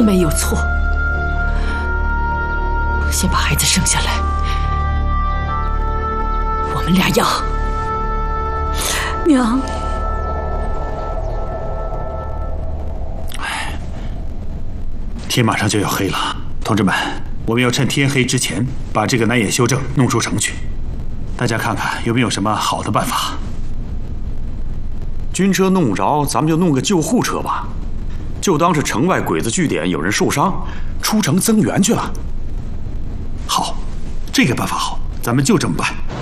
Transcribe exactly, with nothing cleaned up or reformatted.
没有错。先把孩子生下来，我们俩养。娘。 天马上就要黑了，同志们，我们要趁天黑之前把这个南野修正弄出城去。大家看看有没有什么好的办法？ 军车弄不着，咱们就弄个救护车吧，就当是城外鬼子据点有人受伤，出城增援去了。 好，这个办法好，咱们就这么办。